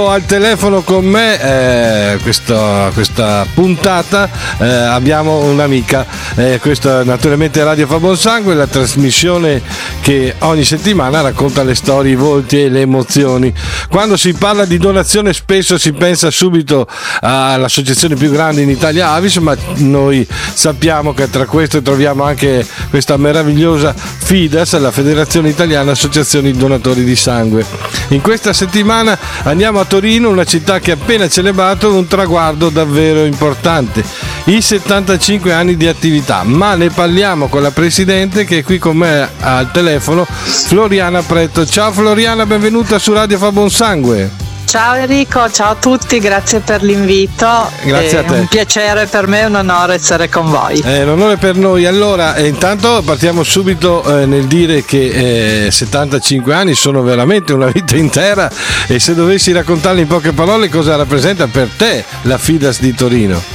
Al telefono con me questa puntata abbiamo un'amica, questa naturalmente Radio Fa Buon Sangue, la trasmissione che ogni settimana racconta le storie, i volti e le emozioni. Quando si parla di donazione spesso si pensa subito all'associazione più grande in Italia, Avis, ma noi sappiamo che tra queste troviamo anche questa meravigliosa FIDAS, la Federazione Italiana Associazioni Donatori di Sangue. In questa settimana andiamo a Torino, una città che ha appena celebrato un traguardo davvero importante, i 75 anni di attività, ma ne parliamo con la presidente che è qui con me al telefono, Floriana Pretto. Ciao Floriana, benvenuta su Radio Fa Buon Sangue. Ciao Enrico, ciao a tutti, grazie per l'invito. Grazie a te. È un piacere per me, è un onore essere con voi. È un onore per noi. Allora, intanto partiamo subito nel dire che 75 anni sono veramente una vita intera, e se dovessi raccontarle in poche parole cosa rappresenta per te la FIDAS di Torino.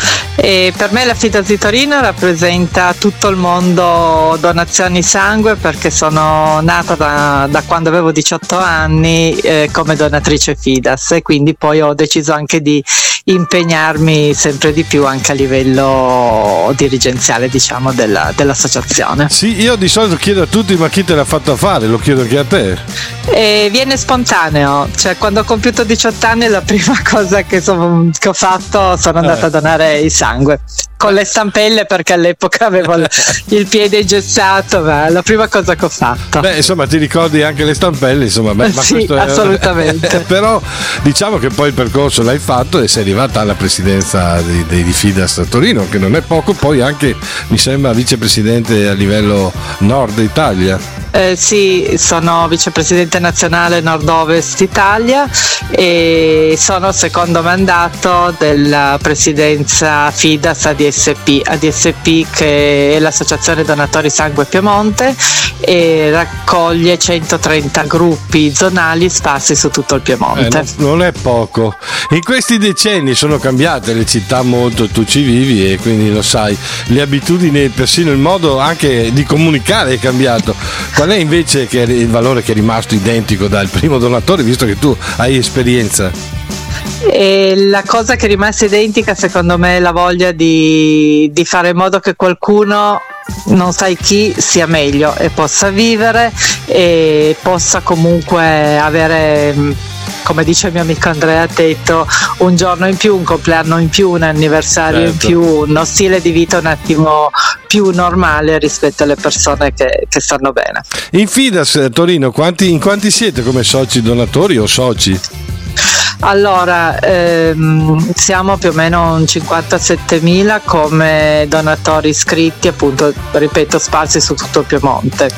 E per me la FIDAS di Torino rappresenta tutto il mondo donazioni sangue, perché sono nata da quando avevo 18 anni come donatrice FIDAS, e quindi poi ho deciso anche di impegnarmi sempre di più anche a livello dirigenziale, diciamo, dell'associazione. Sì, io di solito chiedo a tutti, ma chi te l'ha fatto fare? Lo chiedo anche a te. Viene spontaneo, cioè quando ho compiuto 18 anni la prima cosa che ho fatto sono andata a donare il sangue con le stampelle, perché all'epoca avevo il piede ingessato, ma è la prima cosa che ho fatto. Beh, insomma, ti ricordi anche le stampelle, insomma, ma sì, questo assolutamente. Però diciamo che poi il percorso l'hai fatto e sei arrivata alla presidenza di FIDAS a Torino, che non è poco, poi anche mi sembra vicepresidente a livello nord Italia. Sì, sono vicepresidente nazionale Nord-Ovest Italia e sono al secondo mandato della presidenza FIDAS ADSP, che è l'associazione Donatori Sangue Piemonte, e raccoglie 130 gruppi zonali sparsi su tutto il Piemonte. Non è poco. In questi decenni sono cambiate le città molto, tu ci vivi e quindi lo sai, le abitudini, persino il modo anche di comunicare è cambiato. Qual è invece che il valore che è rimasto identico dal primo donatore, visto che tu hai esperienza? E la cosa che è rimasta identica secondo me è la voglia di fare in modo che qualcuno, non sai chi, sia meglio e possa vivere e possa comunque avere, come dice il mio amico Andrea Tetto, un giorno in più, un compleanno in più, un anniversario in più, uno stile di vita un attimo più normale rispetto alle persone che stanno bene. In FIDAS Torino in quanti siete come soci donatori o soci? Allora, siamo più o meno un 57.000 come donatori iscritti, appunto, ripeto, sparsi su tutto il Piemonte.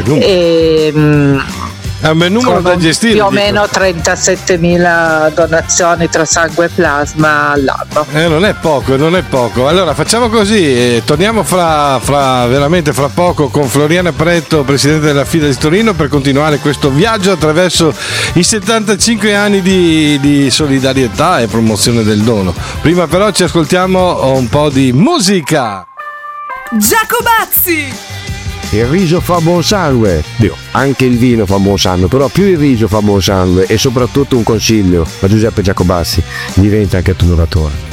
È un bel numero da gestire. Più o meno 37.000 donazioni tra sangue e plasma all'anno. Non è poco. Allora facciamo così, torniamo veramente fra poco con Floriana Pretto, presidente della FIDAS di Torino, per continuare questo viaggio attraverso i 75 anni di solidarietà e promozione del dono. Prima però ci ascoltiamo un po' di musica. Giacobazzi! Il riso fa buon sangue, anche il vino fa buon sangue, però più il riso fa buon sangue, e soprattutto un consiglio a Giuseppe Giacobazzi: diventa anche tu donatore.